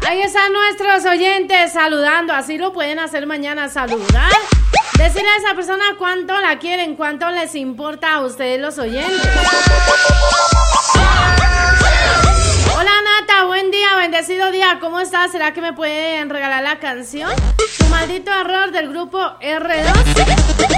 Ahí están nuestros oyentes saludando, así lo pueden hacer mañana, saludar. Decirle a esa persona cuánto la quieren, cuánto les importa a ustedes los oyentes. Hola Nata, buen día, bendecido día, ¿cómo estás? ¿Será que me pueden regalar la canción? Tu maldito error del grupo R2.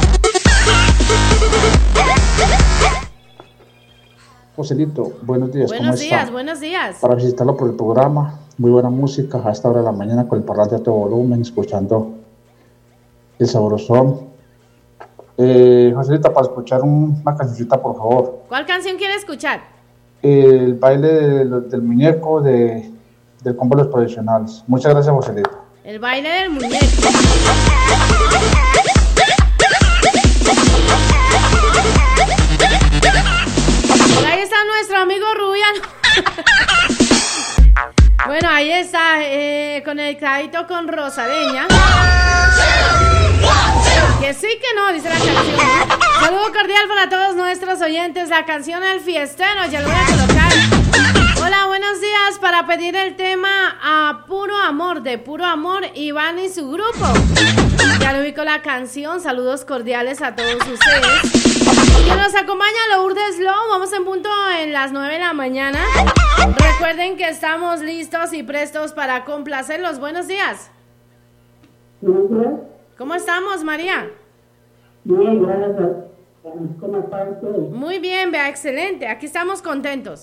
Joselito, buenos días, ¿cómo está? Buenos días. Para visitarlo por el programa, muy buena música, a esta hora de la mañana con el parlante a todo volumen, escuchando el sabrosón. Joselito, para escuchar una cancioncita, por favor. ¿Cuál canción quiere escuchar? El baile del muñeco del combo de los profesionales. Muchas gracias, Joselito. El baile del muñeco. Ahí está nuestro amigo Rubian. Bueno, ahí está, conectadito con Rosareña. Que sí que no, dice la canción. Saludo cordial para todos nuestros oyentes. La canción El Fiestero, ya lo voy a colocar. Hola, buenos días. Para pedir el tema a Puro Amor, de Puro Amor, Iván y su grupo. Ya le ubico la canción. Saludos cordiales a todos ustedes. Quien nos acompaña, Lourdes Low. Vamos en punto en las 9 de la mañana. Recuerden que estamos listos y prestos para complacerlos. Buenos días. Buenos días. ¿Cómo estamos, María? Bien, gracias. ¿Cómo está usted? Muy bien, vea, excelente. Aquí estamos contentos.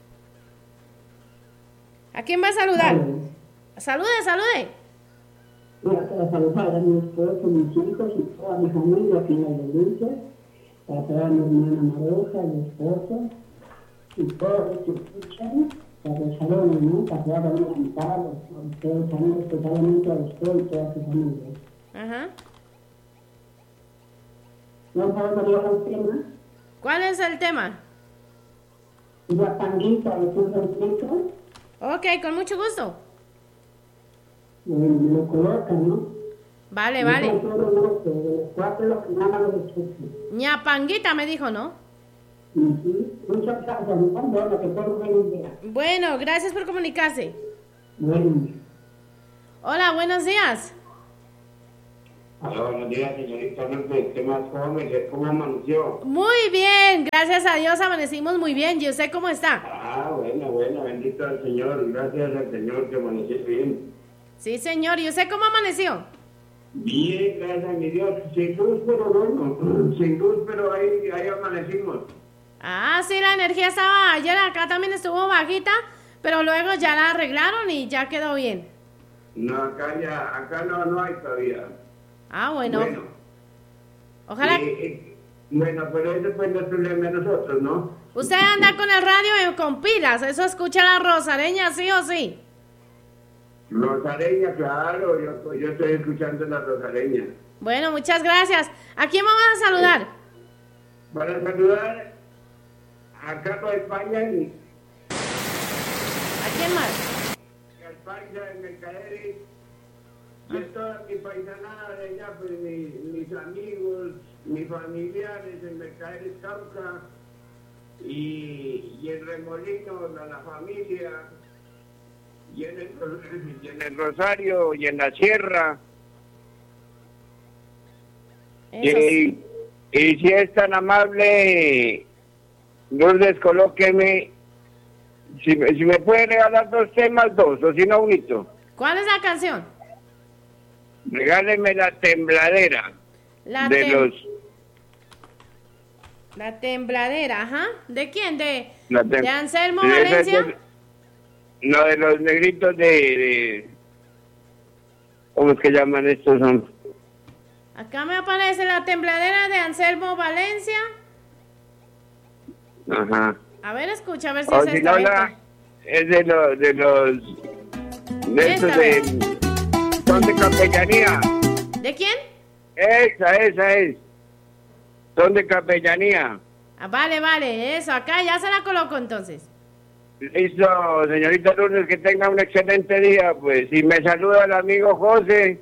¿A quién va a saludar? Salude. Mira, para saludar a mi esposo, mis hijos y toda mi familia aquí en la iglesia, para toda mi hermana Marosa, mi esposo, y todos los que escuchan, para que saluden, ¿no? Para que hagan un cantado, a ustedes también, especialmente a usted y toda su familia. Ajá. ¿No podría un tema? ¿Cuál es el tema? La panguita de San Francisco. Ok, con mucho gusto. Me lo colocan, ¿no? Vale. De los cuatro los que nada lo escuchan. Ñapanguita me dijo, ¿no? Muchas gracias, bueno, que tengo buen día. Bueno, gracias por comunicarse. Bueno. Hola, buenos días. Hola, buenos días, señorita Lourdes. ¿Qué más come? ¿Cómo amaneció? Muy bien, gracias a Dios amanecimos muy bien. ¿Y usted cómo está? Bueno, bendito al Señor. Gracias al Señor que amaneció bien. Sí, señor. ¿Y usted cómo amaneció? Bien, gracias a mi Dios. Sin luz, pero bueno. Sin luz, pero ahí amanecimos. Ah, sí, la energía estaba ayer, acá también estuvo bajita, pero luego ya la arreglaron y ya quedó bien. No, acá no hay todavía. Ah, bueno. Ojalá. Bueno, pero ese fue el problema de nosotros, ¿no? Usted anda con el radio con pilas, eso escucha la Rosareña, sí o sí. Rosareña, claro, yo estoy escuchando la Rosareña. Bueno, muchas gracias. ¿A quién vamos a saludar? Para saludar a Carlos España y... ¿A quién más? Al paisa de Mercaderes. Y a toda mi paisanada de allá, pues mis amigos, mis familiares en Mercaderes Cauca y en Remolino, la familia, y en el Rosario y en la Sierra. Y si es tan amable, Lourdes, colóqueme, si me puede regalar 2 temas, 2, o si no, unito. ¿Cuál es la canción? Regáleme La Tembladera. La Tembladera, ajá. ¿De quién? ¿De de Anselmo Valencia? No, de los negritos de... ¿Cómo es que llaman estos? Acá me aparece La Tembladera de Anselmo Valencia. Ajá. A ver, escucha, a ver si o es si esta. no, es de estos de... Son de capellanía. ¿De quién? Esa es. Son de capellanía. Ah, vale, eso, acá ya se la coloco entonces. Listo, señorita Lourdes, que tenga un excelente día, pues, y me saluda el amigo José,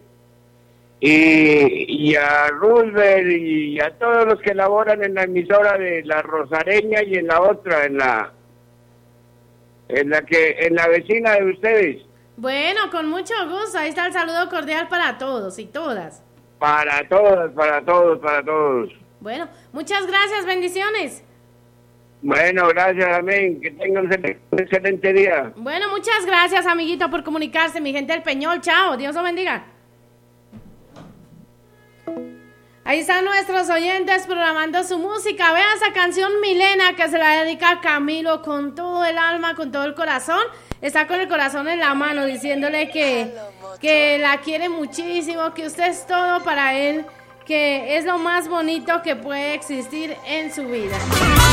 y a Roosevelt, y a todos los que laboran en la emisora de la Rosareña, y en la otra, en la vecina de ustedes. Bueno, con mucho gusto. Ahí está el saludo cordial para todos y todas. Para todos, para todos, para todos. Bueno, muchas gracias, bendiciones. Bueno, gracias, amén. Que tengan un excelente día. Bueno, muchas gracias, amiguito, por comunicarse, mi gente del Peñol. Chao, Dios los bendiga. Ahí están nuestros oyentes programando su música. Vea esa canción Milena que se la dedica a Camilo con todo el alma, con todo el corazón. Está con el corazón en la mano diciéndole que la quiere muchísimo, que usted es todo para él, que es lo más bonito que puede existir en su vida.